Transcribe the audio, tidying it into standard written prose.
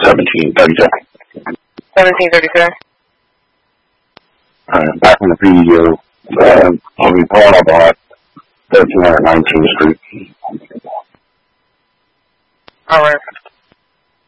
1737. 1737. Back in the PDO, Jimmy Paul, 1319th Street. All right.